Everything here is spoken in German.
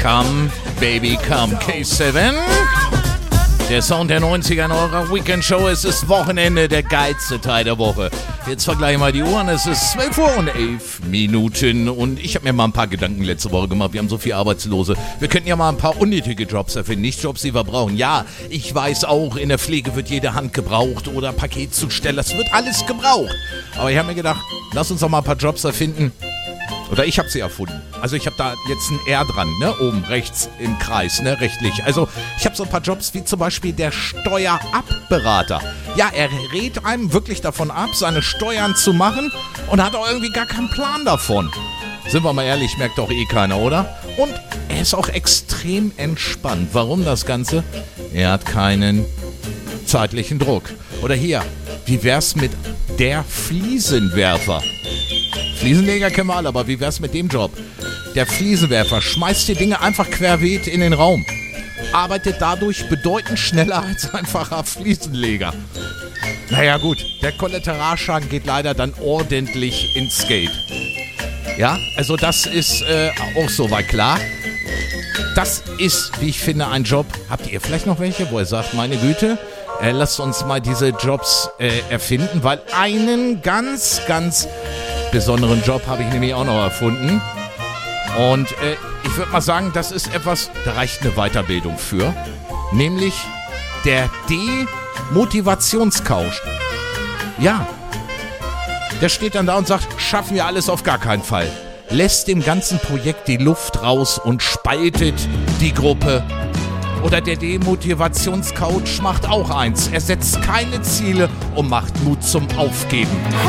Come, Baby, come. K7. Der Sound der 90er in eurer Weekend-Show. Es ist Wochenende, der geilste Teil der Woche. Jetzt vergleichen wir die Uhren. Es ist 12 Uhr und 11 Minuten. Und ich habe mir mal ein paar Gedanken letzte Woche gemacht. Wir haben so viele Arbeitslose. Wir könnten ja mal ein paar unnötige Jobs erfinden. Nicht Jobs, die wir brauchen. Ja, ich weiß auch, in der Pflege wird jede Hand gebraucht oder Paketzusteller. Das wird alles gebraucht. Aber ich habe mir gedacht, lass uns doch mal ein paar Jobs erfinden. Oder ich habe sie erfunden. Also ich habe da jetzt ein R dran, ne? Oben rechts im Kreis, ne? Rechtlich. Also ich habe so ein paar Jobs wie zum Beispiel der Steuerabberater. Ja, er rät einem wirklich davon ab, seine Steuern zu machen und hat auch irgendwie gar keinen Plan davon. Sind wir mal ehrlich, merkt doch eh keiner, oder? Und er ist auch extrem entspannt. Warum das Ganze? Er hat keinen zeitlichen Druck. Oder hier, wie wär's mit der Fliesenwerfer? Fliesenleger kennen wir alle, aber wie wär's mit dem Job? Der Fliesenwerfer schmeißt die Dinge einfach querbeet in den Raum. Arbeitet dadurch bedeutend schneller als einfacher Fliesenleger. Naja gut, der Kollateralschaden geht leider dann ordentlich ins Geld. Ja, also das ist auch soweit klar. Das ist, wie ich finde, ein Job. Habt ihr vielleicht noch welche, wo ihr sagt, meine Güte, lasst uns mal diese Jobs erfinden, weil einen ganz besonderen Job habe ich nämlich auch noch erfunden. Und ich würde mal sagen, das ist etwas, da reicht eine Weiterbildung für. Nämlich der Demotivationscoach. Ja, der steht dann da und sagt, schaffen wir alles auf gar keinen Fall. Lässt dem ganzen Projekt die Luft raus und spaltet die Gruppe. Oder der Demotivationscoach macht auch eins. Er setzt keine Ziele und macht Mut zum Aufgeben.